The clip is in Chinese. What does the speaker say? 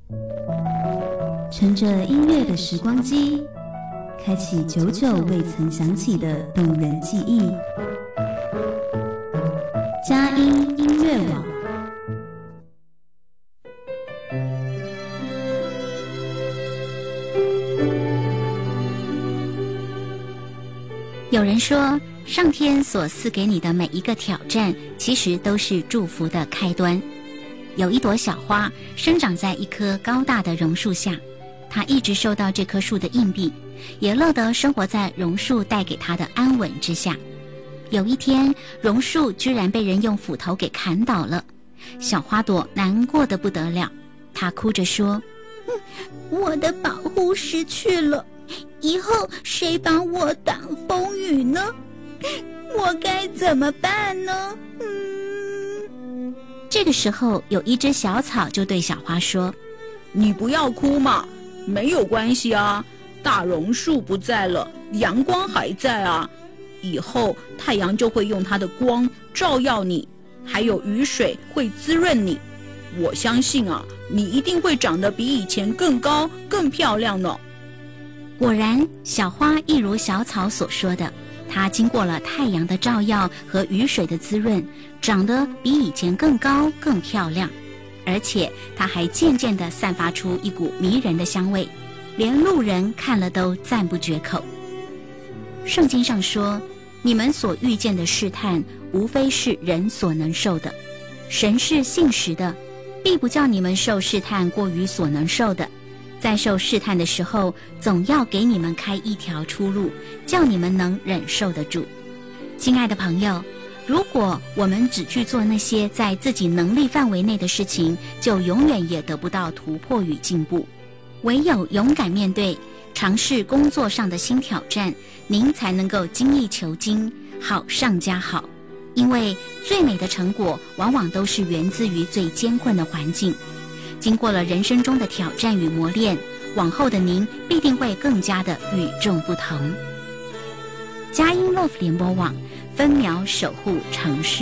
乘着音乐的时光机，开启久久未曾响起的动人记忆。佳音音乐网。 有人说，上天所赐给你的每一个挑战，其实都是祝福的开端。有一朵小花生长在一棵高大的榕树下，它一直受到这棵树的荫庇，也乐得生活在榕树带给它的安稳之下。有一天，榕树居然被人用斧头给砍倒了，小花朵难过得不得了，她哭着说： 我的保护失去了，以后谁帮我挡风雨呢？我该怎么办呢？ 这个时候，有一只小草就对小花说： 你不要哭嘛，没有关系啊，大榕树不在了，阳光还在啊，以后太阳就会用它的光照耀你，还有雨水会滋润你，我相信啊，你一定会长得比以前更高更漂亮呢。 果然，小花一如小草所说的，它经过了太阳的照耀和雨水的滋润，长得比以前更高更漂亮，而且它还渐渐地散发出一股迷人的香味，连路人看了都赞不绝口。圣经上说，你们所遇见的试探，无非是人所能受的，神是信实的，必不叫你们受试探过于所能受的，在受试探的时候，总要给你们开一条出路，叫你们能忍受得住。亲爱的朋友，如果我们只去做那些在自己能力范围内的事情，就永远也得不到突破与进步。唯有勇敢面对，尝试工作上的新挑战，您才能够精益求精，好上加好。因为最美的成果往往都是源自于最艰困的环境。经过了人生中的挑战与磨练，往后的您必定会更加的与众不同。佳音 Love 联播网，分秒守护城市。